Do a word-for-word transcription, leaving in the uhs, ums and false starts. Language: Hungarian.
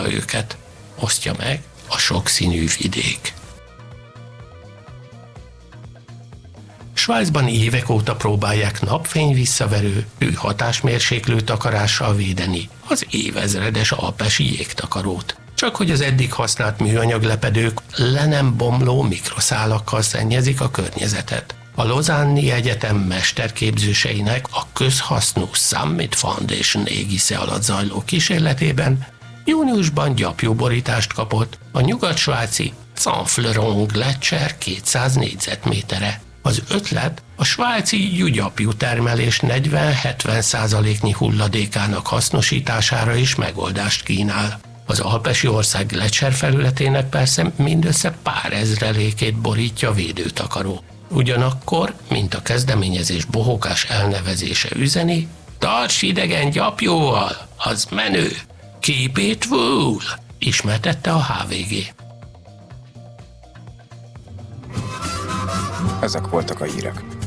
osztotta őket. Osztja meg a sokszínű vidék. Svájcban évek óta próbálják napfény visszaverő, hőhatásmérséklő takarással védeni az évezredes alpesi jégtakarót. Csak hogy az eddig használt műanyaglepedők le nem bomló mikroszálakkal szennyezik a környezetet. A Lausanne-i Egyetem mesterképzőseinek a közhasznú Summit Foundation égisze alatt zajló kísérletében júniusban gyapjúborítást kapott a nyugat-svájci Saint-Fleuron-Gletscher kétszáz négyzetmétere. Az ötlet a svájci júgyapjú termelés negyven-hetven százaléknyi hulladékának hasznosítására is megoldást kínál. Az alpesi ország Gletscher felületének persze mindössze pár ezrelékét borítja védőtakaró. Ugyanakkor, mint a kezdeményezés bohókás elnevezése üzeni, tarts idegen gyapjóval, az menő! Keep it wool! Ismertette a há vé gé. Ezek voltak a hírek.